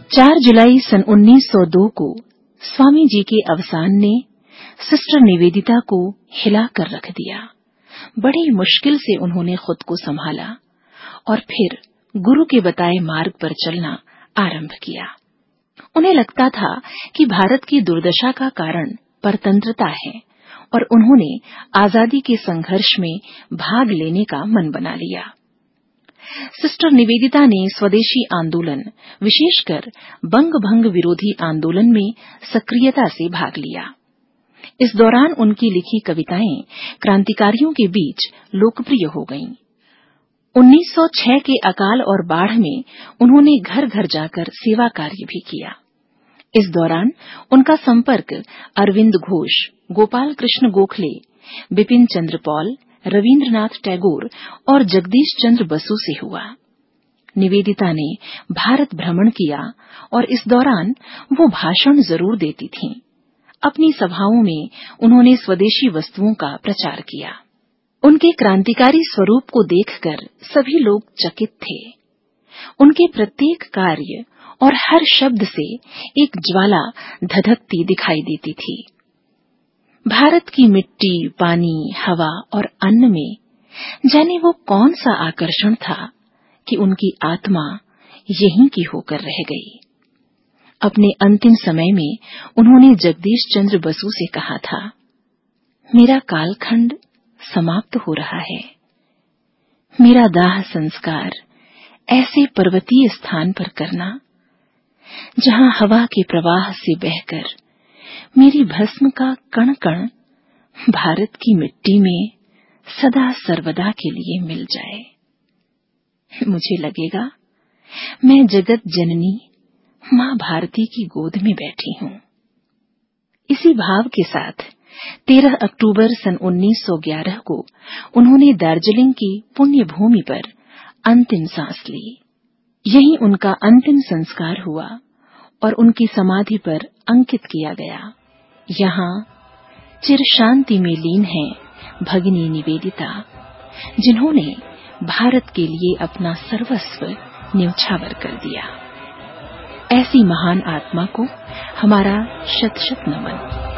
4 जुलाई सन 1902 को स्वामी जी के अवसान ने सिस्टर निवेदिता को हिला कर रख दिया। बड़ी मुश्किल से उन्होंने खुद को संभाला और फिर गुरु के बताए मार्ग पर चलना आरंभ किया। उन्हें लगता था कि भारत की दुर्दशा का कारण परतंत्रता है और उन्होंने आजादी के संघर्ष में भाग लेने का मन बना लिया। सिस्टर निवेदिता ने स्वदेशी आंदोलन, विशेषकर बंग भंग विरोधी आंदोलन में सक्रियता से भाग लिया। इस दौरान उनकी लिखी कविताएं क्रांतिकारियों के बीच लोकप्रिय हो गईं। 1906 के अकाल और बाढ़ में उन्होंने घर घर जाकर सेवा कार्य भी किया। इस दौरान उनका संपर्क अरविंद घोष, गोपाल कृष्ण गोखले, बिपिन चंद्र पॉल, रवींद्रनाथ टैगोर और जगदीश चंद्र बसु से हुआ। निवेदिता ने भारत भ्रमण किया और इस दौरान वो भाषण जरूर देती थीं। अपनी सभाओं में उन्होंने स्वदेशी वस्तुओं का प्रचार किया। उनके क्रांतिकारी स्वरूप को देखकर सभी लोग चकित थे। उनके प्रत्येक कार्य और हर शब्द से एक ज्वाला धधकती दिखाई देती थी। भारत की मिट्टी, पानी, हवा और अन्न में जाने वो कौन सा आकर्षण था कि उनकी आत्मा यहीं की होकर रह गई। अपने अंतिम समय में उन्होंने जगदीश चंद्र बसु से कहा था, मेरा कालखंड समाप्त हो रहा है। मेरा दाह संस्कार ऐसे पर्वतीय स्थान पर करना जहां हवा के प्रवाह से बहकर मेरी भस्म का कण कण भारत की मिट्टी में सदा सर्वदा के लिए मिल जाए। मुझे लगेगा मैं जगत जननी मां भारती की गोद में बैठी हूं। इसी भाव के साथ 13 अक्टूबर सन 1911 को उन्होंने दार्जिलिंग की पुण्य भूमि पर अंतिम सांस ली। यहीं उनका अंतिम संस्कार हुआ और उनकी समाधि पर अंकित किया गया। यहाँ चिर शांति में लीन है भगिनी निवेदिता, जिन्होंने भारत के लिए अपना सर्वस्व न्यौछावर कर दिया। ऐसी महान आत्मा को हमारा शत शत नमन।